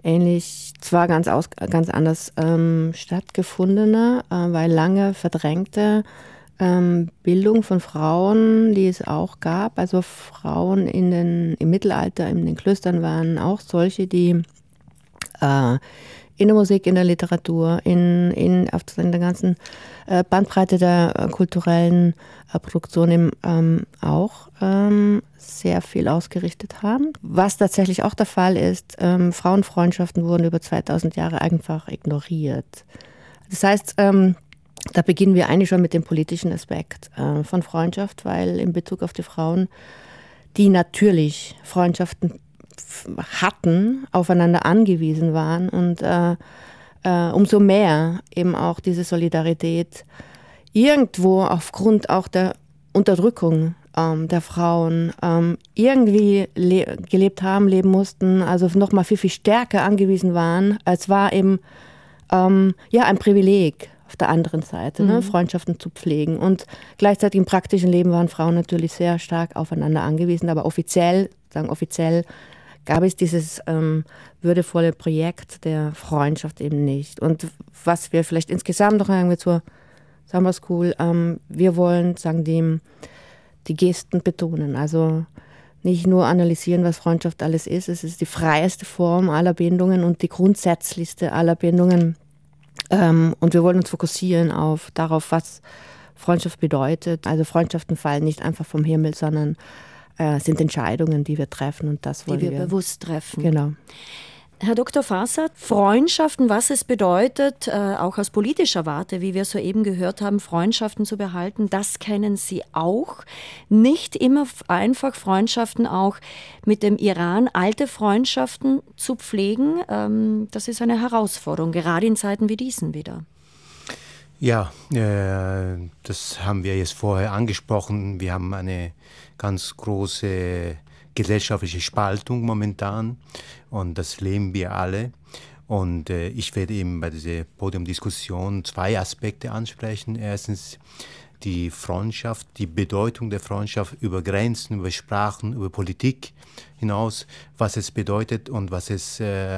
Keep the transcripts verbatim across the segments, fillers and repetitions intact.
ähnlich, zwar ganz, aus, ganz anders ähm, stattgefundene, äh, weil lange verdrängte ähm, Bildung von Frauen, die es auch gab. Also Frauen in den, im Mittelalter in den Klöstern waren auch solche, die äh, in der Musik, in der Literatur, in, in, auf der ganzen äh, Bandbreite der äh, kulturellen äh, Produktion eben, ähm, auch ähm, sehr viel ausgerichtet haben. Was tatsächlich auch der Fall ist, ähm, Frauenfreundschaften wurden über zweitausend Jahre einfach ignoriert. Das heißt, ähm, da beginnen wir eigentlich schon mit dem politischen Aspekt äh, von Freundschaft, weil in Bezug auf die Frauen, die natürlich Freundschaften hatten, aufeinander angewiesen waren und äh, äh, umso mehr eben auch diese Solidarität irgendwo aufgrund auch der Unterdrückung ähm, der Frauen ähm, irgendwie le- gelebt haben, leben mussten, also nochmal viel, viel stärker angewiesen waren. Es war eben ähm, ja, ein Privileg auf der anderen Seite, mhm. ne, Freundschaften zu pflegen. Und gleichzeitig im praktischen Leben waren Frauen natürlich sehr stark aufeinander angewiesen, aber offiziell, sagen offiziell, gab es dieses ähm, würdevolle Projekt der Freundschaft eben nicht. Und was wir vielleicht insgesamt noch sagen wir zur Summer School, ähm, wir wollen, sagen die, die Gesten betonen. Also nicht nur analysieren, was Freundschaft alles ist. Es ist die freieste Form aller Bindungen und die grundsätzlichste aller Bindungen. Ähm, und wir wollen uns fokussieren auf darauf, was Freundschaft bedeutet. Also Freundschaften fallen nicht einfach vom Himmel, sondern äh, sind Entscheidungen, die wir treffen. Und das wollen die wir, wir bewusst treffen. Genau. Herr Doktor Fassert, Freundschaften, was es bedeutet, äh, auch aus politischer Warte, wie wir soeben gehört haben, Freundschaften zu behalten, das kennen Sie auch. Nicht immer einfach, Freundschaften auch mit dem Iran, alte Freundschaften zu pflegen. Ähm, das ist eine Herausforderung, gerade in Zeiten wie diesen wieder. Ja, äh, das haben wir jetzt vorher angesprochen. Wir haben eine ganz große gesellschaftliche Spaltung momentan und das leben wir alle. Und äh, ich werde eben bei dieser Podiumdiskussion zwei Aspekte ansprechen. Erstens die Freundschaft, die Bedeutung der Freundschaft über Grenzen, über Sprachen, über Politik hinaus, was es bedeutet und was es, äh,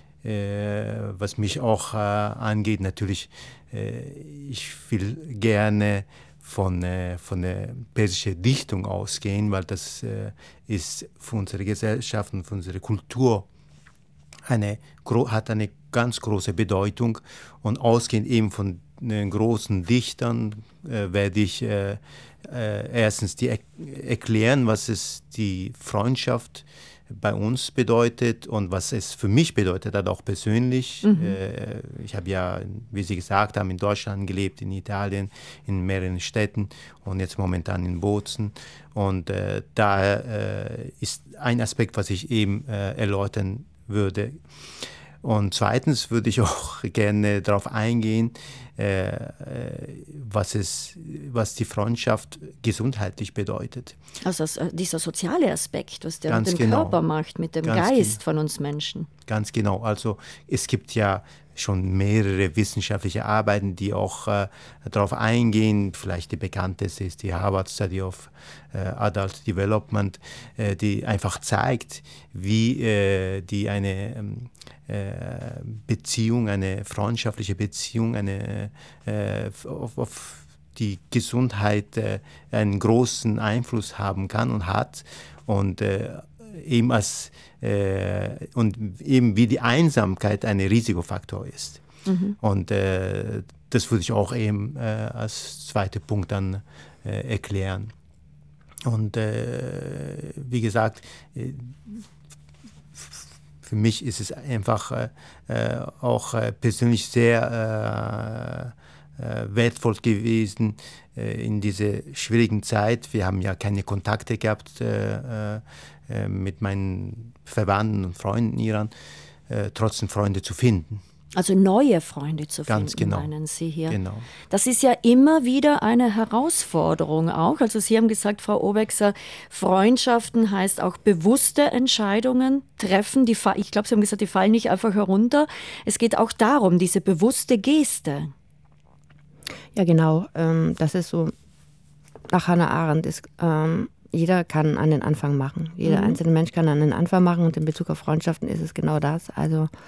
äh, was mich auch äh, angeht. Natürlich, äh, ich will gerne von, äh, von der persischen Dichtung ausgehen, weil das äh, ist für unsere Gesellschaft und für unsere Kultur eine, hat eine ganz große Bedeutung. Und ausgehend eben von den großen Dichtern äh, werde ich äh, äh, erstens die er- erklären, was es die Freundschaft bei uns bedeutet und was es für mich bedeutet hat, auch persönlich. Mhm. Äh, ich habe ja, wie Sie gesagt haben, in Deutschland gelebt, in Italien, in mehreren Städten und jetzt momentan in Bozen. Und äh, da äh, ist ein Aspekt, was ich eben äh, erläutern würde. Und zweitens würde ich auch gerne darauf eingehen, äh, was, es, was die Freundschaft gesundheitlich bedeutet. Also das, dieser soziale Aspekt, was der Ganz mit dem genau. Körper macht, mit dem Ganz Geist gen- von uns Menschen. Ganz genau. Also es gibt ja schon mehrere wissenschaftliche Arbeiten, die auch äh, darauf eingehen. Vielleicht die bekannteste ist die Harvard Study of äh, Adult Development, äh, die einfach zeigt, wie äh, die eine ähm, äh, Beziehung, eine freundschaftliche Beziehung, eine äh, auf, auf die Gesundheit äh, einen großen Einfluss haben kann und hat. Und äh, eben als äh, und eben wie die Einsamkeit ein Risikofaktor ist. Mhm. Und äh, das würde ich auch eben äh, als zweiter Punkt dann äh, erklären. Und äh, wie gesagt, äh, für mich ist es einfach äh, auch äh, persönlich sehr äh, äh, wertvoll gewesen äh, in dieser schwierigen Zeit. Wir haben ja keine Kontakte gehabt äh, äh, mit meinen Verwandten und Freunden in Iran, äh, trotzdem Freunde zu finden. Also neue Freunde zu Ganz finden, genau. meinen Sie hier. Genau. Das ist ja immer wieder eine Herausforderung auch. Also Sie haben gesagt, Frau Obexer, Freundschaften heißt auch bewusste Entscheidungen treffen. Die, ich glaube, Sie haben gesagt, die fallen nicht einfach herunter. Es geht auch darum, diese bewusste Geste. Ja, genau. Ähm, das ist so, nach Hannah Arendt ist, ähm, jeder kann einen Anfang machen. Jeder mhm. einzelne Mensch kann einen Anfang machen und in Bezug auf Freundschaften ist es genau das. Also